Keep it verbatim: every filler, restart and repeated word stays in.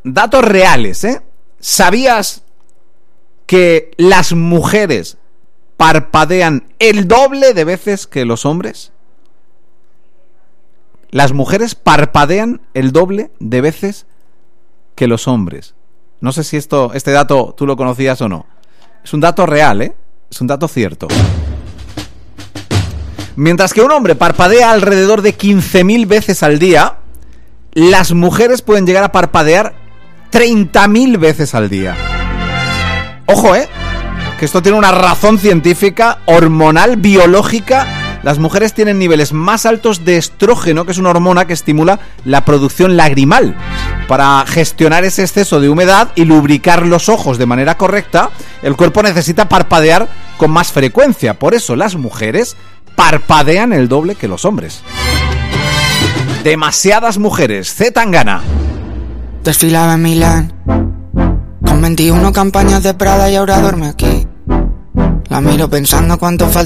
datos reales, ¿eh? ¿Sabías que las mujeres parpadean el doble de veces que los hombres? Las mujeres parpadean el doble de veces que los hombres. No sé si esto, este dato tú lo conocías o no. Es un dato real, ¿eh? Es un dato cierto. Mientras que un hombre parpadea alrededor de quince mil veces al día, las mujeres pueden llegar a parpadear treinta mil veces al día. Ojo, ¿eh? Que esto tiene una razón científica, hormonal, biológica. Las mujeres tienen niveles más altos de estrógeno, que es una hormona que estimula la producción lagrimal. Para gestionar ese exceso de humedad y lubricar los ojos de manera correcta, el cuerpo necesita parpadear con más frecuencia. Por eso las mujeres parpadean el doble que los hombres. Demasiadas mujeres. Z Tangana. Desfilaba en Milán con veintiuna campañas de Prada y ahora duerme aquí. La miro pensando cuánto falta